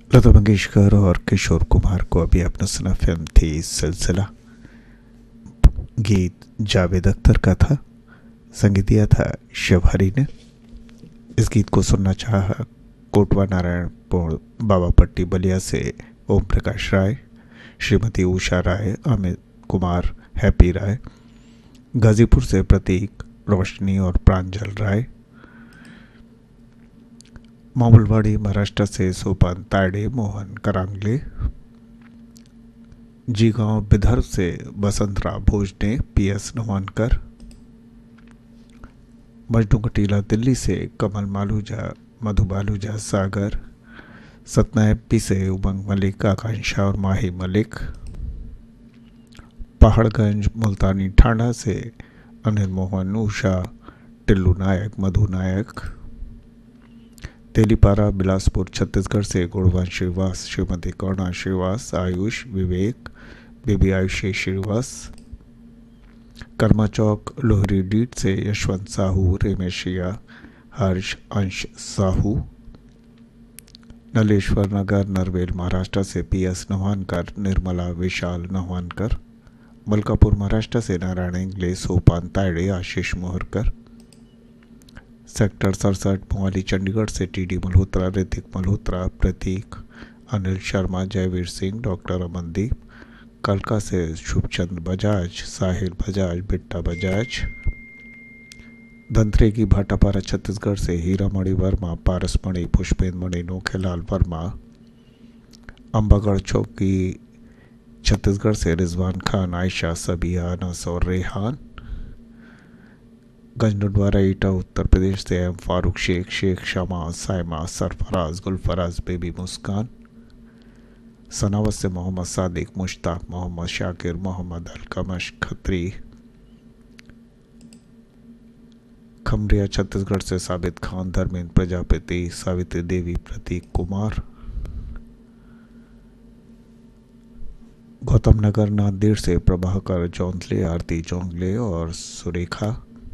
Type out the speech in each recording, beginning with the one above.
लता मंगेशकर और किशोर कुमार को अभी आपने सुना, फिल्म थी सिलसिला। गीत जावेद अख्तर का था, संगीत दिया था शिव हरी ने। इस गीत को सुनना चाहा कोटवा नारायणपुर बाबापट्टी बलिया से ओम प्रकाश राय, श्रीमती उषा राय, अमित कुमार, हैप्पी राय, गाजीपुर से प्रतीक, रोशनी और प्रांजल राय, मामुलवाड़ी महाराष्ट्र से सोपान तायडे, मोहन करांगले, जी गांव विदर्भ से बसंतराव भोजने, पीएस नवानकर, मजनू कटीला दिल्ली से कमल मालूजा, मधु बालूजा, सागर, सतना एमपी से उमंग मलिक, आकांक्षा और माही मलिक, पहाड़गंज मुल्तानी ठाणा से अनिल मोहन, उषा, टिल्लू नायक, मधु नायक, तेलीपारा बिलासपुर छत्तीसगढ़ से गुणवंश श्रीवास, श्रीमती करुणा श्रीवास, आयुष, विवेक, बेबी आयुषी श्रीवास, कर्मा चौक लोहरी डीट से यशवंत साहू, रेमेशिया, हर्ष, अंश साहू, नलेश्वर नगर नरवेल महाराष्ट्र से पीएस नवानकर, निर्मला, विशाल नवानकर, मलकापुर महाराष्ट्र से नारायण इंगले, सोपान तायडे, आशीष मोहरकर, सेक्टर 67 मोहाली चंडीगढ़ से टीडी मल्होत्रा, ऋतिक मल्होत्रा, प्रतीक, अनिल शर्मा, जयवीर सिंह, डॉक्टर अमनदीप, कलका से शुभचंद बजाज, साहिल बजाज, बिट्टा बजाज, धंतरेगी भाटापारा छत्तीसगढ़ से हीरामणि वर्मा, पारसमणि, पुष्पेंद्र मणि, नोखेलाल वर्मा, अंबागढ़ चौकी छत्तीसगढ़ से रिजवान खान, आयशा, सबिया, अनस और रेहान, गंजडवारा ईटा उत्तर प्रदेश से एम फारूक शेख, शेख शमा, साइमा, सरफराज, गुलफराज, बेबी मुस्कान, सनावत से मोहम्मद सादिक, मुश्ताक, मोहम्मद शाकिर, मोहम्मद अलकमश खत्री, खमरिया छत्तीसगढ़ से साबित खान, धर्मेंद्र प्रजापति, सावित्री देवी, प्रतीक कुमार, गौतम नगर नांदेड़ से प्रभाकर जौंतले, आरती जौंगले और सुरेखा,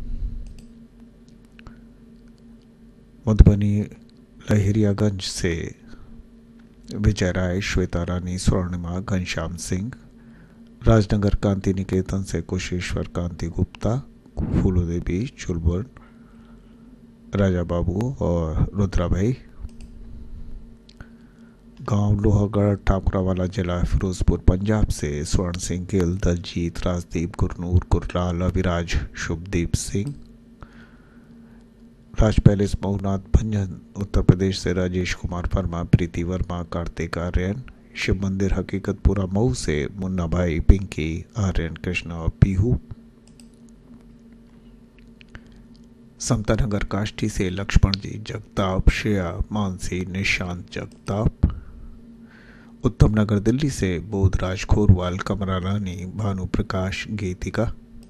मधुबनी लहरियागंज से विजय राय, श्वेता रानी, स्वर्णिमा, घनश्याम सिंह, राजनगर कांति निकेतन से कुशेश्वर कांति गुप्ता, फूलो देवी, चुलबुल, राजा बाबू और रुद्राभाई, गांव लोहागढ़ ठाकुरावाला जिला फिरोजपुर पंजाब से स्वर्ण सिंह गिल, दलजीत, राजदीप, गुरनूर, गुरलाल, अविराज, शुभदीप सिंह, राज पैलेस मऊनाथ भंजन उत्तर प्रदेश से राजेश कुमार वर्मा, प्रीति वर्मा, कार्तिक आर्यन, शिव मंदिर हकीकतपुरा मऊ से मुन्ना भाई, पिंकी, आर्यन, कृष्णा और पीहू, समतानगर काष्ठी से लक्ष्मण जी जगताप, श्रेया, मानसी, निशांत जगताप, उत्तम नगर दिल्ली से बोधराज खोरवाल, कमरा रानी, भानु प्रकाश, गीतिका,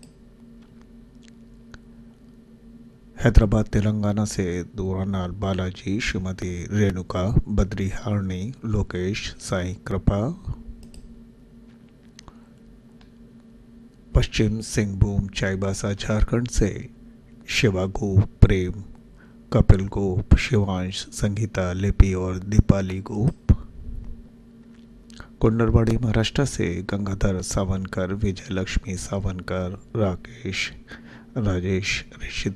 हैदराबाद तेलंगाना से दोरानाल बालाजी, श्रीमती रेणुका, बद्री हारनी, लोकेश, साई कृपा, पश्चिम सिंहभूम चाईबासा झारखंड से शिवा गोप, प्रेम, कपिल गोप, शिवांश, संगीता, लिपि और दीपाली गोप, कुंडलवाड़ी महाराष्ट्र से गंगाधर सावनकर, विजय लक्ष्मी सावनकर, राकेश, राजेश, ऋषि